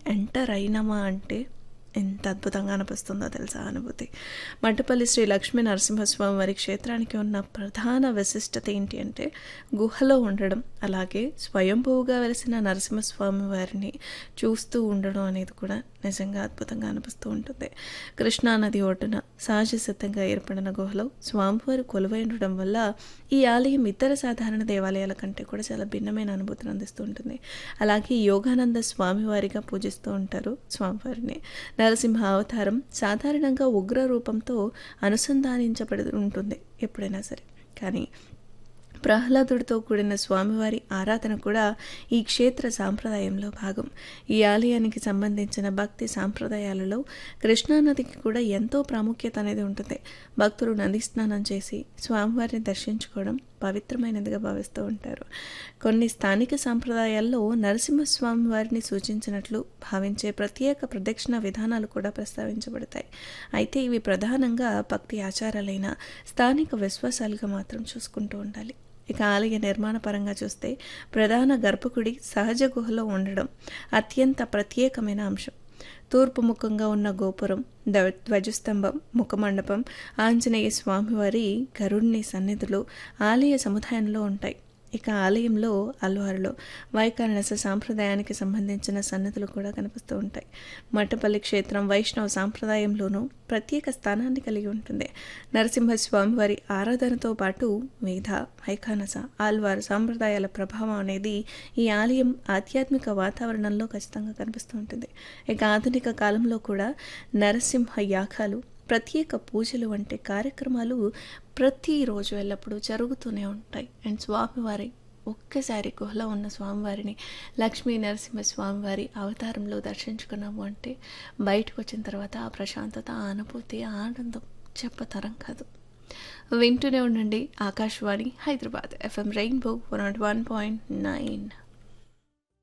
Enter అయినామా అంటే ఎంత అద్భుతంగా అనిపిస్తుందో తెలుసా అనుభూతి. మట్టపల్లి శ్రీ లక్ష్మీ నరసింహస్వామి వారి క్షేత్రానికి ఉన్న ప్రధాన విశిష్టత ఏంటి అంటే గుహలో ఉండడం, అలాగే స్వయంభూగా వెలిసిన నరసింహస్వామి వారిని చూస్తూ ఉండడం అనేది కూడా నిజంగా అద్భుతంగా అనిపిస్తూ ఉంటుంది. కృష్ణానది ఒడ్డున సహజ సిద్ధంగా ఏర్పడిన గుహలో స్వామివారి కొలువై ఉండడం వల్ల ఈ ఆలయం ఇతర సాధారణ దేవాలయాల కంటే కూడా చాలా భిన్నమైన అనుభూతిని అందిస్తూ ఉంటుంది. అలాగే యోగానంద స్వామివారిగా పూజిస్తూ ఉంటారు స్వామివారిని. నరసింహ అవతారం సాధారణంగా ఉగ్ర రూపంతో అనుసంధానించబడి ఉంటుంది ఎప్పుడైనా సరే. కానీ ప్రహ్లాదుడితో కూడిన స్వామివారి ఆరాధన కూడా ఈ క్షేత్ర సాంప్రదాయంలో భాగం. ఈ ఆలయానికి సంబంధించిన భక్తి సాంప్రదాయాలలో కృష్ణానదికి కూడా ఎంతో ప్రాముఖ్యత అనేది ఉంటుంది. భక్తులు నది స్నానం చేసి స్వామివారిని దర్శించుకోవడం పవిత్రమైనదిగా భావిస్తూ ఉంటారు. కొన్ని స్థానిక సాంప్రదాయాల్లో నరసింహస్వామి వారిని సూచించినట్లు భావించే ప్రత్యేక ప్రదక్షిణ విధానాలు కూడా ప్రస్తావించబడతాయి. అయితే ఇవి ప్రధానంగా భక్తి ఆచారాలైన స్థానిక విశ్వాసాలుగా మాత్రం చూసుకుంటూ ఉండాలి. ఇక ఆలయ నిర్మాణ పరంగా చూస్తే ప్రధాన గర్భగుడి సహజ గుహలో ఉండడం అత్యంత ప్రత్యేకమైన అంశం. తూర్పు ముఖంగా ఉన్న గోపురం, ధ్వజస్తంభం, ముఖమండపం, ఆంజనేయ స్వామివారి గరుడ్ని సన్నిధులు ఆలయ సముదాయంలో ఉంటాయి. ఇక ఆలయంలో అల్వారులో వైఖానస సాంప్రదాయానికి సంబంధించిన సన్నిధులు కూడా కనిపిస్తూ ఉంటాయి. మట్టపల్లి క్షేత్రం వైష్ణవ సాంప్రదాయంలోనూ ప్రత్యేక స్థానాన్ని కలిగి ఉంటుంది. నరసింహస్వామి వారి ఆరాధనతో పాటు వేద, వైఖానస, ఆల్వార్ సాంప్రదాయాల ప్రభావం అనేది ఈ ఆలయం ఆధ్యాత్మిక వాతావరణంలో ఖచ్చితంగా కనిపిస్తూ ఉంటుంది. ఇక ఆధునిక కాలంలో కూడా నరసింహ యాగాలు, ప్రత్యేక పూజలు వంటి కార్యక్రమాలు ప్రతిరోజు ఎల్లప్పుడూ జరుగుతూనే ఉంటాయి. అండ్ స్వామివారి ఒక్కసారి గుహలో ఉన్న స్వామివారిని లక్ష్మీ నరసింహ స్వామివారి అవతారంలో దర్శించుకున్నాము అంటే బయటకు వచ్చిన తర్వాత ఆ ప్రశాంతత, ఆ అనుభూతి, ఆ ఆనందం చెప్పతరం కాదు. వింటూనే ఉండండి ఆకాశవాణి హైదరాబాద్ FM రెయిన్బో 101.9.